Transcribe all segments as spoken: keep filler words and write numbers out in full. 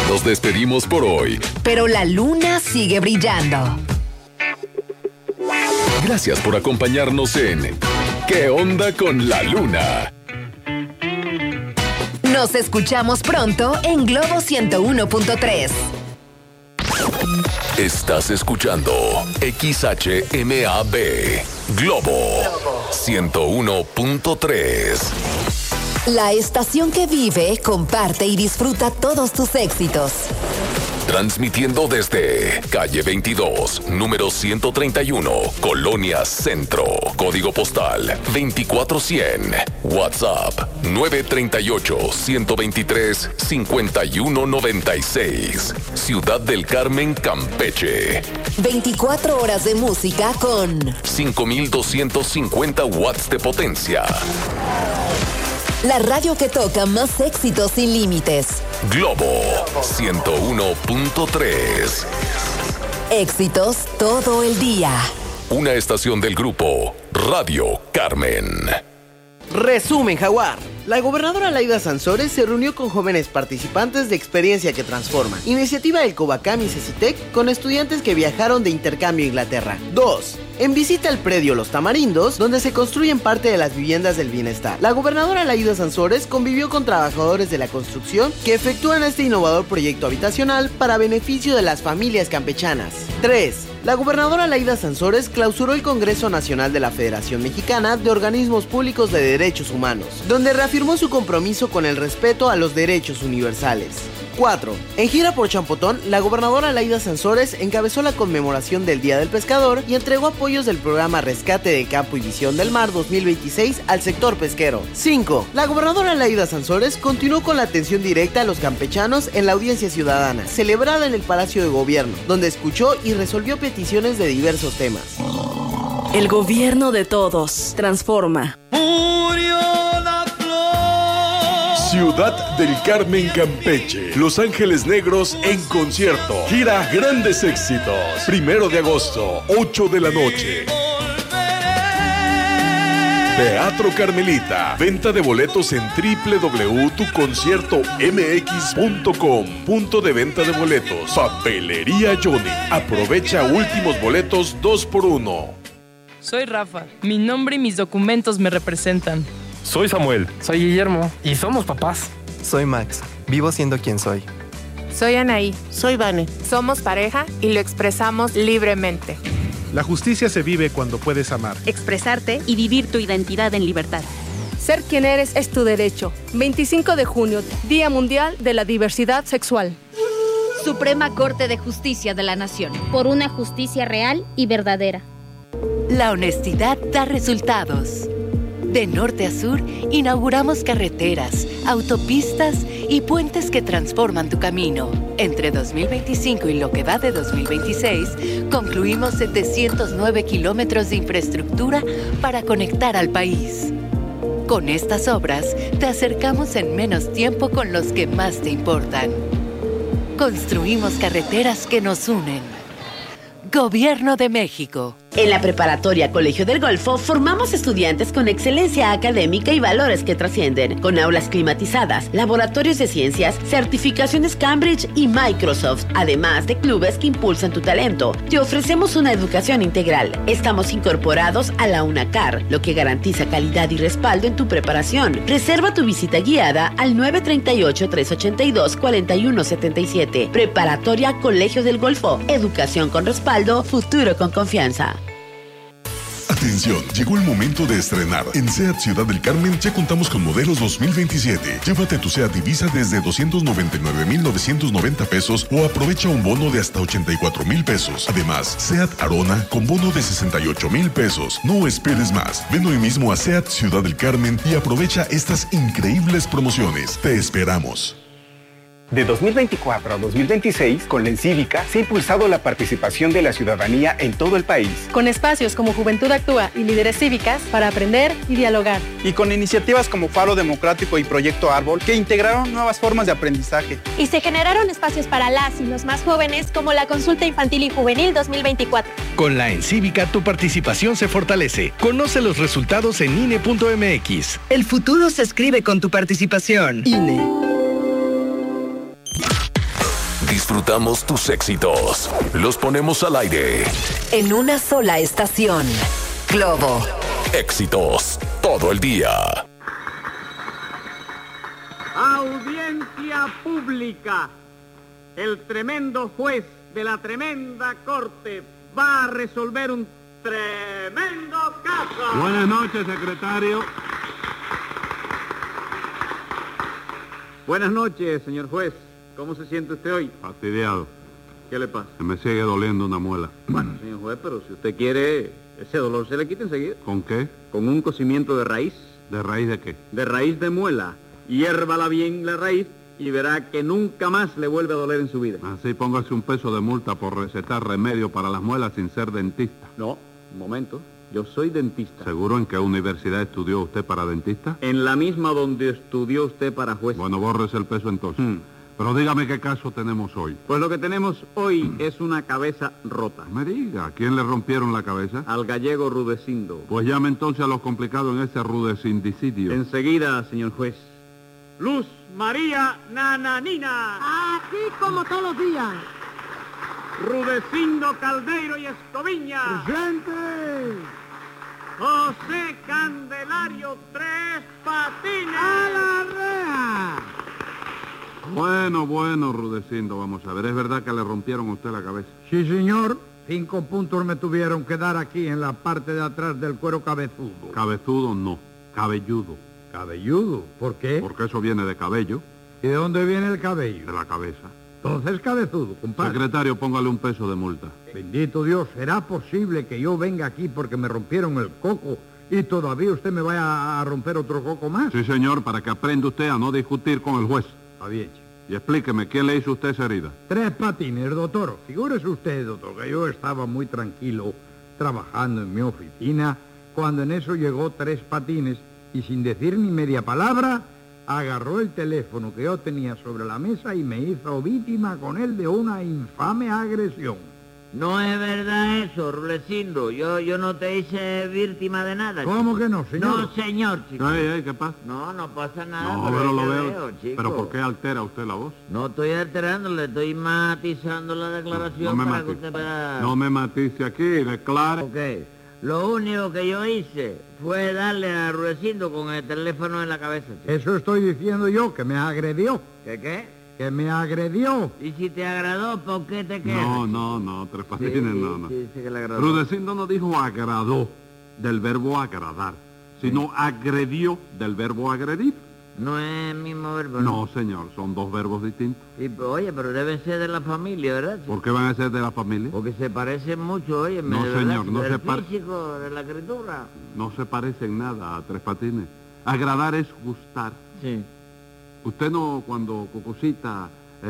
Nos despedimos por hoy, pero la luna sigue brillando. Gracias por acompañarnos en ¿Qué onda con la luna? Nos escuchamos pronto en Globo ciento uno punto tres. Estás escuchando X H M A B Globo ciento uno punto tres. La estación que vive, comparte y disfruta todos tus éxitos. Transmitiendo desde calle veintidós, número ciento treinta y uno, Colonia Centro, código postal veinticuatro cien, WhatsApp nueve tres ocho, uno dos tres, cinco uno nueve seis, Ciudad del Carmen, Campeche. veinticuatro horas de música con cinco mil doscientos cincuenta watts de potencia. La radio que toca más éxitos sin límites. Globo ciento uno punto tres. Éxitos todo el día. Una estación del grupo Radio Carmen. Resumen Jaguar. La gobernadora Laida Sansores se reunió con jóvenes participantes de Experiencia que Transforma, iniciativa del Covacam y Cecitec, con estudiantes que viajaron de intercambio a Inglaterra. dos. En visita al predio Los Tamarindos, donde se construyen parte de las viviendas del bienestar. La gobernadora Laida Sansores convivió con trabajadores de la construcción que efectúan este innovador proyecto habitacional para beneficio de las familias campechanas. tres. La gobernadora Laida Sansores clausuró el Congreso Nacional de la Federación Mexicana de Organismos Públicos de Derechos Humanos, donde reafirmó su compromiso con el respeto a los derechos universales. cuatro. En gira por Champotón, la gobernadora Laida Sansores encabezó la conmemoración del Día del Pescador y entregó apoyos del programa Rescate de Campo y Visión del Mar dos mil veintiséis al sector pesquero. cinco. La gobernadora Laida Sansores continuó con la atención directa a los campechanos en la audiencia ciudadana, celebrada en el Palacio de Gobierno, donde escuchó y resolvió peticiones de diversos temas. El gobierno de todos transforma. Ciudad del Carmen, Campeche. Los Ángeles Negros en concierto. Gira Grandes Éxitos. Primero de agosto, ocho de la noche. Teatro Carmelita. Venta de boletos en doble u doble u doble u punto tu concierto m x punto com. Punto de venta de boletos. Papelería Johnny. Aprovecha últimos boletos dos por uno. Soy Rafa. Mi nombre y mis documentos me representan. Soy Samuel. Soy Guillermo. Y somos papás. Soy Max. Vivo siendo quien soy. Soy Anaí. Soy Vane. Somos pareja y lo expresamos libremente. La justicia se vive cuando puedes amar, expresarte y vivir tu identidad en libertad. Ser quien eres es tu derecho. veinticinco de junio, Día Mundial de la Diversidad Sexual. Suprema Corte de Justicia de la Nación. Por una justicia real y verdadera. La honestidad da resultados. De norte a sur, inauguramos carreteras, autopistas y puentes que transforman tu camino. Entre dos mil veinticinco y lo que va de dos mil veintiséis, concluimos setecientos nueve kilómetros de infraestructura para conectar al país. Con estas obras, te acercamos en menos tiempo con los que más te importan. Construimos carreteras que nos unen. Gobierno de México. En la Preparatoria Colegio del Golfo formamos estudiantes con excelencia académica y valores que trascienden, con aulas climatizadas, laboratorios de ciencias, certificaciones Cambridge y Microsoft, además de clubes que impulsan tu talento. Te ofrecemos una educación integral. Estamos incorporados a la UNACAR, lo que garantiza calidad y respaldo en tu preparación. Reserva tu visita guiada al nueve tres ocho, tres ocho dos, cuatro uno siete siete. Preparatoria Colegio del Golfo. Educación con respaldo, futuro con confianza. Atención, llegó el momento de estrenar. En SEAT Ciudad del Carmen ya contamos con modelos dos mil veintisiete. Llévate tu SEAT Ibiza desde doscientos noventa y nueve mil novecientos noventa pesos o aprovecha un bono de hasta ochenta y cuatro mil pesos. Además, SEAT Arona con bono de sesenta y ocho mil pesos. No esperes más. Ven hoy mismo a SEAT Ciudad del Carmen y aprovecha estas increíbles promociones. Te esperamos. De dos mil veinticuatro a dos mil veintiséis, con la Encívica, se ha impulsado la participación de la ciudadanía en todo el país. Con espacios como Juventud Actúa y Líderes Cívicas para aprender y dialogar. Y con iniciativas como Faro Democrático y Proyecto Árbol, que integraron nuevas formas de aprendizaje. Y se generaron espacios para las y los más jóvenes, como la Consulta Infantil y Juvenil dos mil veinticuatro. Con la Encívica, tu participación se fortalece. Conoce los resultados en I N E punto M X. El futuro se escribe con tu participación. I N E. disfrutamos tus éxitos. Los ponemos al aire. En una sola estación. Globo. Éxitos todo el día. Audiencia pública. El tremendo juez de la tremenda corte va a resolver un tremendo caso. Buenas noches, secretario. Buenas noches, señor juez. ¿Cómo se siente usted hoy? Fastidiado. ¿Qué le pasa? Se me sigue doliendo una muela. Bueno, señor juez, pero si usted quiere, ese dolor se le quita enseguida. ¿Con qué? Con un cocimiento de raíz. ¿De raíz de qué? De raíz de muela. Hiérvala bien la raíz y verá que nunca más le vuelve a doler en su vida. Así póngase un peso de multa por recetar remedio para las muelas sin ser dentista. No, un momento. Yo soy dentista. ¿Seguro en qué universidad estudió usted para dentista? En la misma donde estudió usted para juez. Bueno, bórrese el peso entonces. Hmm. Pero dígame qué caso tenemos hoy. Pues lo que tenemos hoy es una cabeza rota. Me diga, ¿a quién le rompieron la cabeza? Al gallego Rudecindo. Pues llame entonces a los complicados en ese rudecindicidio. Enseguida, señor juez. Luz María Nananina. Aquí como todos los días. Rudecindo Caldeiro y Escoviña. ¡Presente! José Candelario Tres Patines. ¡A la rea! Bueno, bueno, Rudecindo, vamos a ver. ¿Es verdad que le rompieron a usted la cabeza? Sí, señor. Cinco puntos me tuvieron que dar aquí en la parte de atrás del cuero cabezudo. Cabezudo no, cabelludo. ¿Cabelludo? ¿Por qué? Porque eso viene de cabello. ¿Y de dónde viene el cabello? De la cabeza. Entonces cabezudo, compadre. Secretario, póngale un peso de multa. Bendito Dios, ¿será posible que yo venga aquí porque me rompieron el coco y todavía usted me vaya a romper otro coco más? Sí, señor, para que aprenda usted a no discutir con el juez. Está bien. Y explíqueme, ¿quién le hizo usted esa herida? Tres Patines, doctor. Figúrese usted, doctor, que yo estaba muy tranquilo trabajando en mi oficina cuando en eso llegó Tres Patines y sin decir ni media palabra agarró el teléfono que yo tenía sobre la mesa y me hizo víctima con él de una infame agresión. No es verdad eso, Rudecindo. Yo yo no te hice víctima de nada. ¿Cómo chico? Que no, señor? No, señor, chico. Ay, ay, ¿qué pasa? No, no pasa nada. No, pero, pero lo veo, veo. chico. ¿Pero por qué altera usted la voz? No estoy alterando, le estoy matizando la declaración no, no me para matice. que usted pueda... No me matice aquí, declare. Ok. Lo único que yo hice fue darle a Rudecindo con el teléfono en la cabeza, chico. Eso estoy diciendo yo, que me agredió. ¿Qué qué? Que me agredió. Y si te agradó, ¿por qué te quedas? No, no, no, Tres Patines, sí, no, no. Sí, sí que le agradó. Rudecindo no dijo agradó del verbo agradar, sino sí. agredió del verbo agredir. No es el mismo verbo, ¿no? No, señor, son dos verbos distintos. Y, oye, pero deben ser de la familia, ¿verdad? ¿Por qué van a ser de la familia? Porque se parecen mucho, oye. No, de señor, verdad, no del se parecen. físico, de la escritura. No se parecen nada a Tres Patines. Agradar es gustar. Sí. Usted no, cuando Cucucita,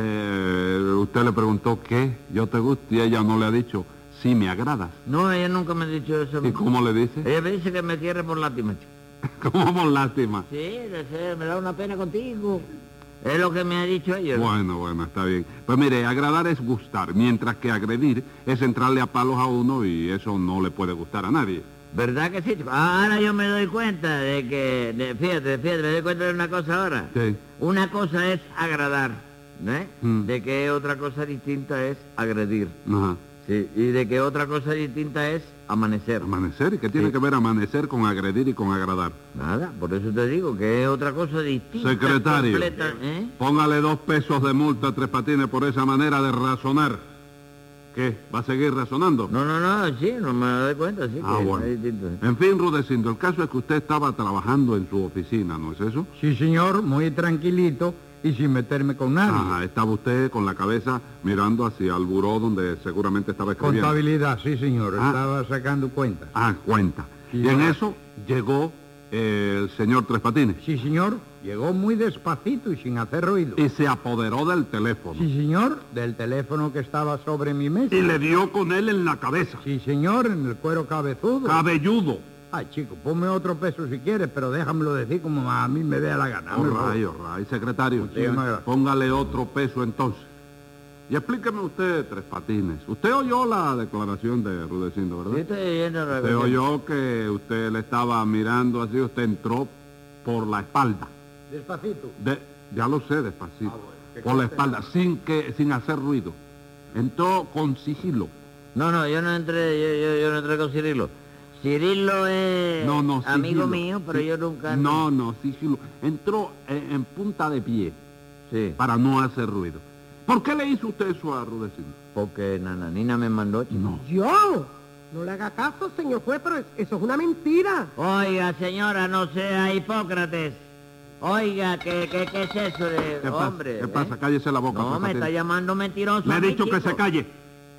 eh, usted le preguntó qué, yo te gusto, y ella no le ha dicho, sí, me agradas. No, ella nunca me ha dicho eso. ¿Y cómo le dice? Ella me dice que me quiere por lástima, chico. ¿Cómo por lástima? Sí, me da una pena contigo. Es lo que me ha dicho ella. Bueno, bueno, está bien. Pues mire, agradar es gustar, mientras que agredir es entrarle a palos a uno y eso no le puede gustar a nadie. ¿Verdad que sí? Ahora yo me doy cuenta de que, de, fíjate, fíjate, me doy cuenta de una cosa ahora. Sí. Una cosa es agradar, ¿eh? Mm. De que otra cosa distinta es agredir. Ajá. Sí, y de que otra cosa distinta es amanecer. ¿Amanecer? ¿Y qué tiene sí. que ver amanecer con agredir y con agradar? Nada, por eso te digo que es otra cosa distinta. Secretario, completa, ¿eh? Póngale dos pesos de multa a Tres Patines por esa manera de razonar. ¿Qué? ¿Va a seguir razonando? No, no, no, sí, no me doy cuenta, sí. Ah, que bueno. Es distinto. En fin, Rudecindo, el caso es que usted estaba trabajando en su oficina, ¿no es eso? Sí, señor, muy tranquilito y sin meterme con nadie. Ajá, estaba usted con la cabeza mirando hacia el buró donde seguramente estaba escribiendo. Contabilidad, sí, señor, ah. estaba sacando cuentas. Ah, cuenta. Sí, y en eso llegó eh, el señor Tres Patines. Sí, señor, llegó muy despacito y sin hacer ruido. Y se apoderó del teléfono. Sí, señor, del teléfono que estaba sobre mi mesa. Y le dio con él en la cabeza. Sí, señor, en el cuero cabezudo. Cabelludo. Ay, chico, ponme otro peso si quieres, pero déjamelo decir como a mí me dé la gana. Orray, orray, secretario. Sí, póngale otro peso entonces. Y explíqueme usted, Tres Patines. Usted oyó la declaración de Rudecindo, ¿verdad? Sí, estoy oyendo la Usted oyó que usted le estaba mirando así, usted entró por la espalda. Despacito. De, ya lo sé, despacito. Ah, bueno. por la espalda, sin que, sin hacer ruido. Entró con sigilo. No, no, yo no entré, yo, yo, yo no entré con Cirilo. Cirilo es no, no, amigo sigilo. mío, pero Sí. yo nunca... No, no, sigilo. Entró en, en punta de pie, sí, para no hacer ruido. ¿Por qué le hizo usted eso a Rudecindo? Porque Nananina me mandó, chico. No. Yo, no le haga caso, señor juez, pero es- eso es una mentira. Oiga, señora, no sea Hipócrates. Oiga, ¿qué, qué, qué es eso de ¿Qué pasa? hombre? ¿Qué eh? pasa? Cállese la boca. No, Tres me está Patines. llamando mentiroso. Le a he mí, dicho que chico. se calle.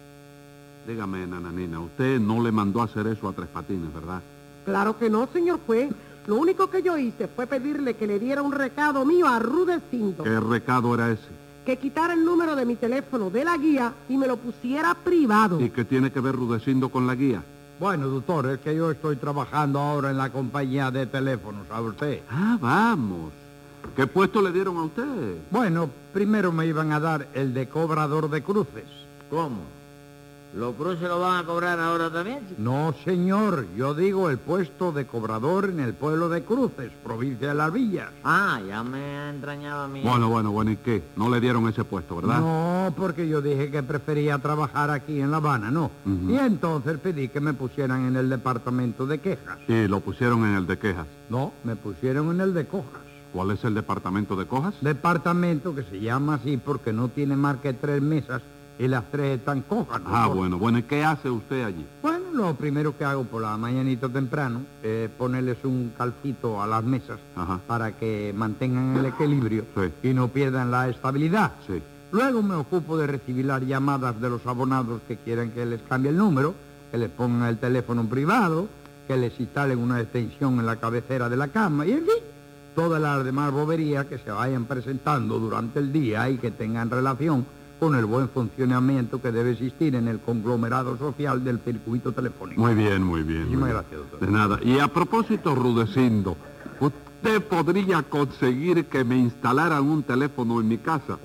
Dígame, Nananina, usted no le mandó a hacer eso a Tres Patines, ¿verdad? Claro que no, señor juez. Lo único que yo hice fue pedirle que le diera un recado mío a Rudecindo, ¿Qué recado era ese? que quitara el número de mi teléfono de la guía y me lo pusiera privado. ¿Y qué tiene que ver Rudecindo con la guía? Bueno, doctor, es que yo estoy trabajando ahora en la compañía de teléfonos, ¿sabe usted? Ah, vamos. ¿Qué puesto le dieron a usted? Bueno, primero me iban a dar el de cobrador de cruces. ¿Cómo? ¿Los cruces lo van a cobrar ahora también, chico? No, señor, yo digo el puesto de cobrador en el pueblo de Cruces, provincia de Las Villas. Ah, ya me entrañaba a mí. Bueno, bueno, bueno, ¿y qué? No le dieron ese puesto, ¿verdad? No, porque yo dije que prefería trabajar aquí en La Habana, ¿no? Ujú. Y entonces pedí que me pusieran en el departamento de quejas. Sí, lo pusieron en el de quejas. No, me pusieron en el de cojas. ¿Cuál es el departamento de cojas? Departamento que se llama así porque no tiene más que tres mesas y las tres están cojas. Ah, doctor. bueno, bueno, ¿y qué hace usted allí? Bueno, lo primero que hago por la mañanita temprano es ponerles un calcito a las mesas Ajá. para que mantengan el equilibrio Sí. y no pierdan la estabilidad. Sí. Luego me ocupo de recibir las llamadas de los abonados que quieren que les cambie el número, que les pongan el teléfono privado, que les instalen una extensión en la cabecera de la cama y en fin, todas las demás boberías que se vayan presentando durante el día y que tengan relación con el buen funcionamiento que debe existir en el conglomerado social del circuito telefónico. Muy bien, muy bien. Muchísimas muy bien. gracias, doctor. De nada. Y a propósito, Rudecindo, ¿usted podría conseguir que me instalaran un teléfono en mi casa?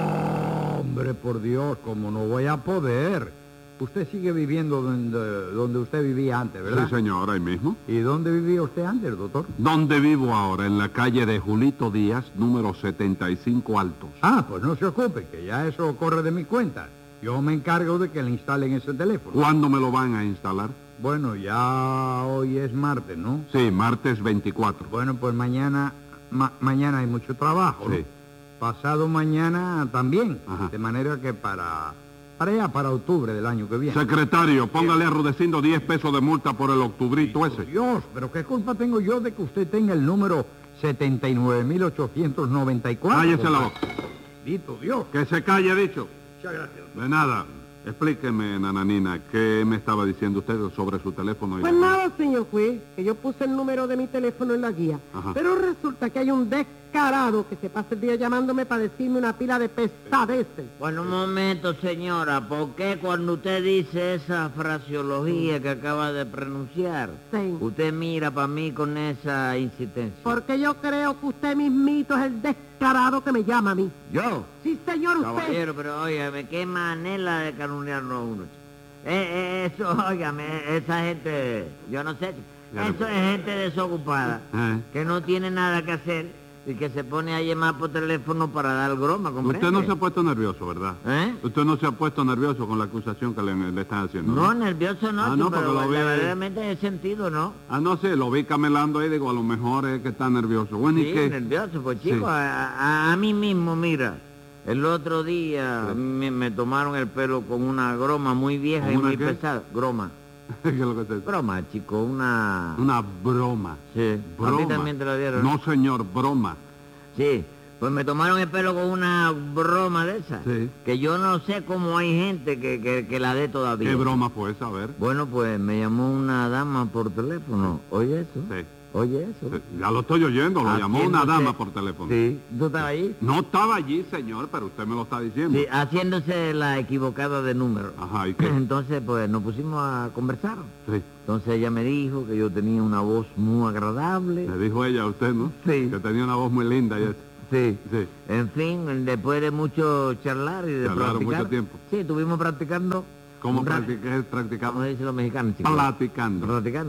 Oh, hombre, por Dios, como no voy a poder. Usted sigue viviendo donde, donde usted vivía antes, ¿verdad? Sí, señor, ahí mismo. ¿Y dónde vivía usted antes, doctor? ¿Dónde vivo ahora? En la calle de Julito Díaz, número setenta y cinco Altos. Ah, pues no se ocupe, que ya eso corre de mi cuenta. Yo me encargo de que le instalen ese teléfono. ¿Cuándo me lo van a instalar? Bueno, ya hoy es martes, ¿no? Sí, martes veinticuatro. Bueno, pues mañana, ma- mañana hay mucho trabajo, ¿no? Sí. Pasado mañana también, Ajá. de manera que para, para allá, para octubre del año que viene. Secretario, póngale a Rudecindo diez pesos de multa por el octubrito ese. Dios, pero ¿qué culpa tengo yo de que usted tenga el número setenta y nueve mil ochocientos noventa y cuatro? Cállese la boca. Bendito Dios. Que se calle, dicho. Muchas gracias. De nada. Explíqueme, Nananina, ¿qué me estaba diciendo usted sobre su teléfono? y Pues la- nada, señor juez, que yo puse el número de mi teléfono en la guía. Ajá. Pero resulta que hay un descarado que se pasa el día llamándome para decirme una pila de pesadeces. Bueno, un momento, señora, ¿por qué cuando usted dice esa fraseología que acaba de pronunciar, Sí. usted mira para mí con esa insistencia? Porque yo creo que usted mismito es el descarado que me llama a mí. ¿Yo? Sí, señor, usted. Caballero, pero óigame, qué manera de calumniarnos a uno. chico. Eh, eh, eso, óigame, esa gente, yo no sé, eso es gente desocupada, ¿Eh? que no tiene nada que hacer y que se pone a llamar por teléfono para dar broma, ¿comprende? Usted no se ha puesto nervioso, ¿verdad? ¿Eh? Usted no se ha puesto nervioso con la acusación que le, le están haciendo. No, nervioso no, Ah, chico, no, porque pero lo vi- verdaderamente he sentido, ¿no? Ah, no sé, lo vi camelando ahí, digo, a lo mejor es que está nervioso. Bueno, ¿y Sí, qué? nervioso, pues Sí. chico, a, a- a mí mismo, mira, el otro día me, me tomaron el pelo con una groma muy vieja y ¿Con una muy qué? pesada. Groma. ¿Qué es lo que es eso? Broma, chico, una... Una broma. Sí, Broma. a ti también te la dieron. No, señor, broma. Sí, pues me tomaron el pelo con una broma de esa. Sí. Que yo no sé cómo hay gente que, que, que la dé todavía. ¿Qué broma fue esa? A ver. Bueno, pues me llamó una dama por teléfono. ¿Oye eso? Sí. Oye eso. Sí, ya lo estoy oyendo, lo llamó una Haciéndose- dama por teléfono. Sí, ¿tú estabas allí? No estaba allí, señor, pero usted me lo está diciendo. Sí, haciéndose la equivocada de número. Ajá, ¿y qué? Entonces, pues nos pusimos a conversar. Sí. Entonces ella me dijo que yo tenía una voz muy agradable. Le dijo ella a usted, ¿no? Sí. Que tenía una voz muy linda y eso. Sí. Sí. En fin, después de mucho charlar y de Charlaron practicar. mucho tiempo. Sí, estuvimos practicando. ¿Cómo un ra- practiqué, practicamos? Como dicen los mexicanos, chicos. Platicando. Platicando. Sí.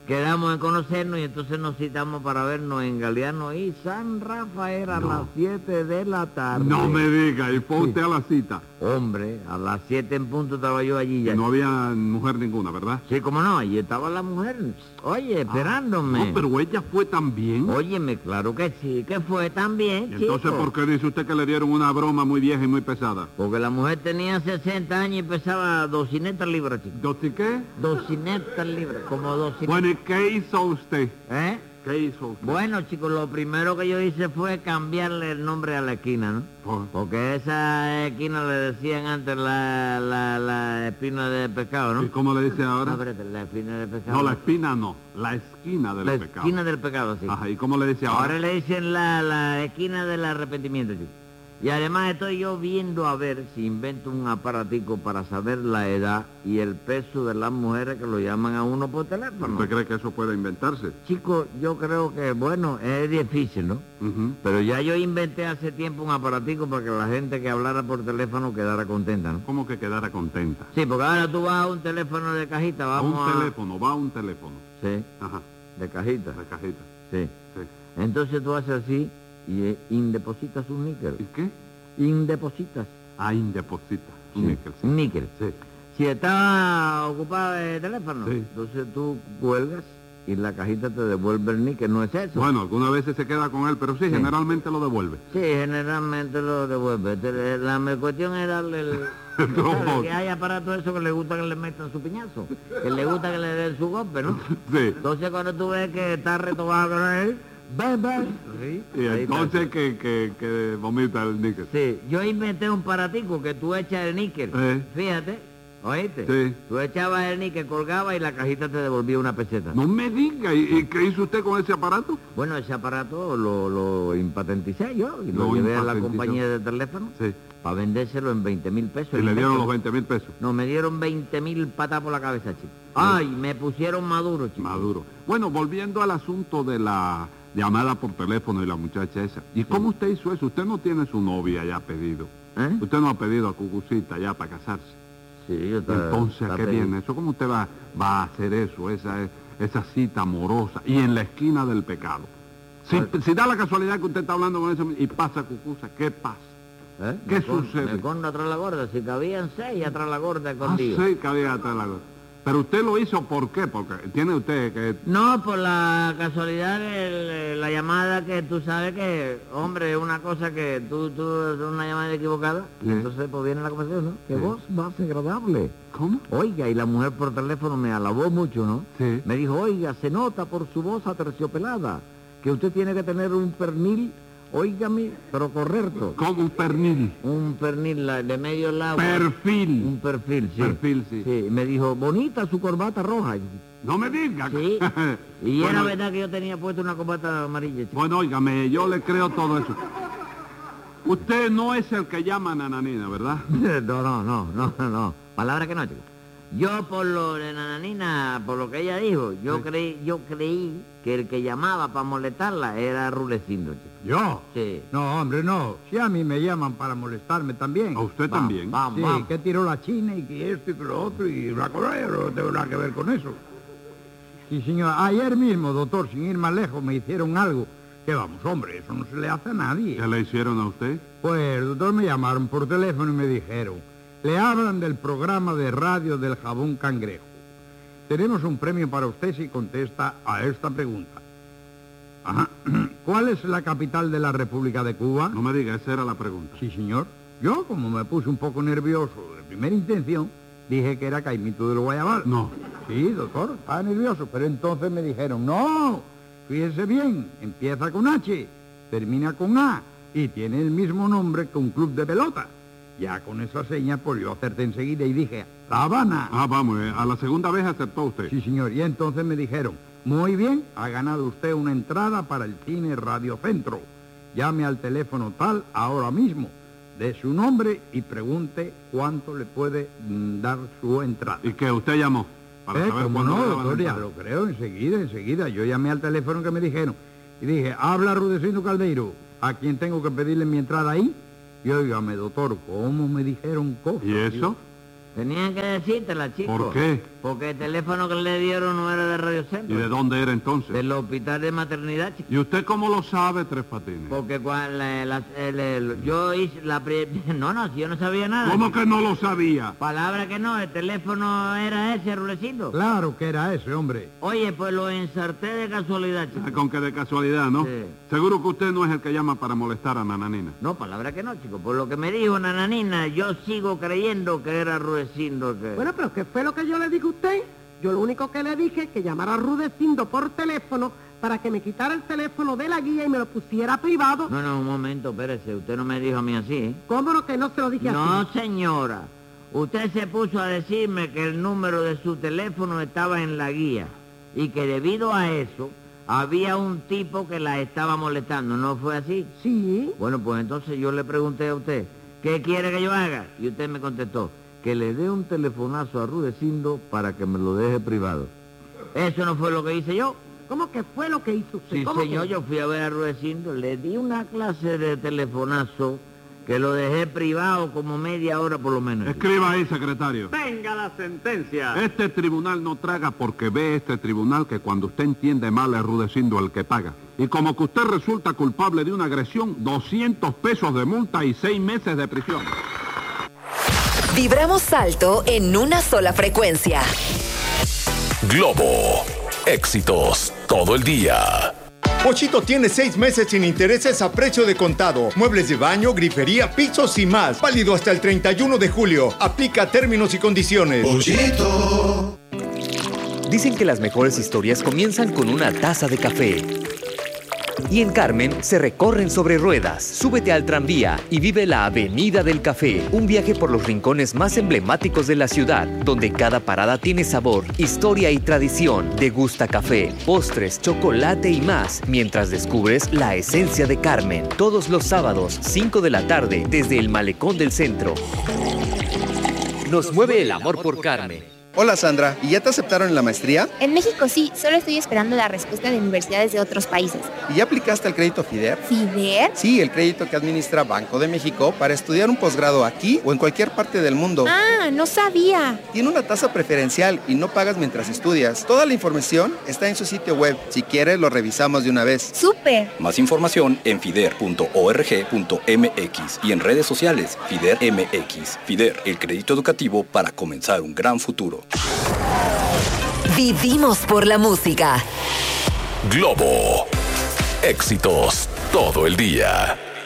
Quedamos en conocernos y entonces nos citamos para vernos en Galeano y San Rafael a No. las siete de la tarde. No me diga, y fue Sí. usted a la cita. Hombre, a las siete en punto estaba yo allí ya. No había mujer ninguna, ¿verdad? Sí, cómo no, allí estaba la mujer, oye, esperándome. No, pero ella fue también. Óyeme, claro que sí, que fue también, ¿Y entonces chico. por qué dice usted que le dieron una broma muy vieja y muy pesada? Porque la mujer tenía sesenta años y pesaba doscientas libras, chico. ¿Doci qué? doscientas libras, como doscientas. Bueno, ¿y qué hizo usted? ¿Eh? ¿Qué hizo usted? Bueno, chicos, lo primero que yo hice fue cambiarle el nombre a la esquina, ¿no? ¿Por? Porque esa esquina le decían antes la, la, la espina de pescado, ¿no? ¿Y cómo le dice ahora? No, espérate, la espina de pescado. No, la espina no, la esquina del La pecado. esquina del pecado, sí. Ajá, ¿y cómo le dice ahora? Ahora le dicen la, la esquina del arrepentimiento, chico. Y además estoy yo viendo a ver si invento un aparatico para saber la edad y el peso de las mujeres que lo llaman a uno por teléfono. ¿Usted cree que eso puede inventarse? Chico, yo creo que, bueno, es difícil, ¿no? Ujú. Pero ya yo inventé hace tiempo un aparatico para que la gente que hablara por teléfono quedara contenta, ¿no? ¿Cómo que quedara contenta? Sí, porque ahora tú vas a un teléfono de cajita, A vamos un a... teléfono, va a un teléfono. Sí, Ajá, de cajita. la cajita. Sí. Sí. Entonces tú haces así y eh, indepositas un níquel. ¿Y qué? Indepositas. Ah, indeposita. Un Sí, níquel, sí. un níquel. Sí. Si está ocupado el teléfono, Sí. entonces tú cuelgas y la cajita te devuelve el níquel, ¿no es eso? Bueno, algunas veces se queda con él, pero sí, Sí. generalmente lo devuelve. Sí, generalmente lo devuelve. Te- La me- cuestión es darle el... No. que hay aparatos eso que le gusta que le metan su piñazo, que le gusta que le den su golpe, ¿no? Sí. Entonces cuando tú ves que está retobado con él, ven, ven. Sí, Y ahí está. entonces que, que, que vomita el níquel. Sí, yo inventé un paratico que tú echas el níquel, Eh. fíjate, ¿oíste? Sí. Tú echabas el níquel, colgaba y la cajita te devolvía una peseta. No me diga, ¿y, y qué hizo usted con ese aparato? Bueno, ese aparato lo, lo impatenticé yo y lo, Lo llevé a la impatentizó. compañía de teléfono Sí. para vendérselo en veinte mil pesos. Y el le dieron invento. los veinte mil pesos. No, me dieron veinte mil patas por la cabeza, chico. Ay, me pusieron maduro, chico. Maduro. Bueno, volviendo al asunto de la llamada por teléfono y la muchacha esa. ¿Y cómo usted hizo eso? Usted no tiene su novia ya pedido. ¿Eh? Usted no ha pedido a Cucucita ya para casarse. Sí, yo está- Entonces, ¿a está qué pedido. viene eso? ¿Cómo usted va, va a hacer eso, esa, esa cita amorosa y en la esquina del pecado? Si, Pues- si da la casualidad que usted está hablando con eso y pasa Cucusa, ¿qué pasa? ¿Eh? ¿Qué Me con- sucede? Me con atrás la gorda, si cabían seis atrás la gorda Ah, escondido. sí, cabía atrás la cosa. Pero usted lo hizo, ¿por qué? Porque tiene usted que... No, por la casualidad de la llamada que tú sabes que, hombre, es una cosa que tú, tú, es una llamada equivocada, y Sí. entonces pues viene la conversación, ¿no? Que Sí. voz más agradable. ¿Cómo? Oiga, y la mujer por teléfono me alabó mucho, ¿no? Sí. Me dijo, oiga, se nota por su voz aterciopelada que usted tiene que tener un pernil, óigame, pero correcto. Como un pernil. Un pernil la- de medio lado. Perfil. Un perfil, sí. Perfil, sí. Sí, me dijo, bonita su corbata roja. No me diga. Sí. Y Bueno, era verdad que yo tenía puesto una corbata amarilla, chico. Bueno, óigame, yo le creo todo eso. Usted no es el que llama a Nananina, ¿verdad? No, no, no, no, no. Palabra que no, chico. Yo por lo de Nananina, por lo que ella dijo, yo Sí. creí, yo creí que el que llamaba para molestarla era Rulecindo, chico. ¿Yo? Sí. No, hombre, no. Si a mí me llaman para molestarme también. ¿A usted Vamos, también? Vamos, Sí, vamos. que tiró la China y que esto y que lo otro y la cosa, yo no tengo nada que ver con eso. Sí, señor. Ayer mismo, doctor, sin ir más lejos, me hicieron algo. Que vamos, hombre, eso no se le hace a nadie. ¿Qué le hicieron a usted? Pues, doctor, me llamaron por teléfono y me dijeron, le hablan del programa de radio del jabón cangrejo. Tenemos un premio para usted si contesta a esta pregunta. Ajá. ¿Cuál es la capital de la República de Cuba? No me diga, esa era la pregunta. Sí, señor. Yo, como me puse un poco nervioso de primera intención, dije que era Caimito del Guayabal. No. Sí, doctor, estaba nervioso, pero entonces me dijeron, no, fíjese bien, empieza con H, termina con A y tiene el mismo nombre que un club de pelota. Ya con esa seña, pues yo acerté enseguida y dije, La Habana. Ah, vamos, eh, a la segunda vez aceptó usted. Sí, señor, y entonces me dijeron, muy bien, ha ganado usted una entrada para el cine Radio Centro. Llame al teléfono tal ahora mismo, dé su nombre y pregunte cuánto le puede mm, dar su entrada. ¿Y que usted llamó? Para Eh, saber ¿cómo cuándo no, le daban doctor? la Ya entrada. lo creo, enseguida, enseguida. Yo llamé al teléfono que me dijeron y dije, habla Rudecindo Caldeiro, ¿a quién tengo que pedirle mi entrada ahí? Y óigame, doctor, ¿cómo me dijeron cosas? ¿Y eso? Tenían que decírtela, chicos. ¿Por qué? Porque el teléfono que le dieron no era de Radio Centro. ¿Y de dónde era entonces? Del hospital de maternidad, chicos. ¿Y usted cómo lo sabe, Tres Patines? Porque cuando la, la, el, el, yo hice la... Pri... No, no, si yo no sabía nada. ¿Cómo chicos. que no lo sabía? Palabra que no, el teléfono era ese, Rudecindo. Claro que era ese, hombre. Oye, pues lo ensarté de casualidad, chicos. Ah, con que de casualidad, ¿no? Sí. Seguro que usted no es el que llama para molestar a Nananina. No, palabra que no, chicos. Por lo que me dijo Nananina, yo sigo creyendo que era Rudecindo que... Bueno, pero ¿qué fue lo que yo le dije a usted? Yo lo único que le dije es que llamara a Rudecindo por teléfono para que me quitara el teléfono de la guía y me lo pusiera privado. No, no, un momento, espérese. Usted no me dijo a mí así, ¿eh? ¿Cómo no que no se lo dije No, así? señora. Usted se puso a decirme que el número de su teléfono estaba en la guía y que debido a eso había un tipo que la estaba molestando. ¿No fue así? Sí. Bueno, pues entonces yo le pregunté a usted, ¿qué quiere que yo haga? Y usted me contestó, que le dé un telefonazo a Rudecindo para que me lo deje privado. ¿Eso no fue lo que hice yo? ¿Cómo que fue lo que hizo usted? Sí, ¿Cómo señor, que? yo fui a ver a Rudecindo, le di una clase de telefonazo que lo dejé privado como media hora por lo menos. Escriba ahí, secretario. Venga la sentencia. Este tribunal no traga porque ve este tribunal que cuando usted entiende mal es Rudecindo el que paga. Y como que usted resulta culpable de una agresión, doscientos pesos de multa y seis meses de prisión. Vibramos alto en una sola frecuencia. Globo. Éxitos todo el día. Pochito tiene seis meses sin intereses a precio de contado. Muebles de baño, grifería, pisos y más. Válido hasta el treinta y uno de julio. Aplica términos y condiciones. Pochito. Dicen que las mejores historias comienzan con una taza de café. Y en Carmen se recorren sobre ruedas. Súbete al tranvía y vive la Avenida del Café. Un viaje por los rincones más emblemáticos de la ciudad, donde cada parada tiene sabor, historia y tradición. Degusta café, postres, chocolate y más, mientras descubres la esencia de Carmen. Todos los sábados, cinco de la tarde, desde el Malecón del Centro. Nos mueve el amor por Carmen. Hola Sandra, ¿y ya te aceptaron en la maestría? En México sí, solo estoy esperando la respuesta de universidades de otros países. ¿Y ya aplicaste al crédito FIDER? ¿FIDER? Sí, el crédito que administra Banco de México para estudiar un posgrado aquí o en cualquier parte del mundo. Ah, no sabía. Tiene una tasa preferencial y no pagas mientras estudias. Toda la información está en su sitio web. Si quieres, lo revisamos de una vez. ¡Súper! Más información en fider punto org punto m x y en redes sociales FIDER M X. FIDER, el crédito educativo para comenzar un gran futuro. Vivimos por la música. Globo. Éxitos todo el día.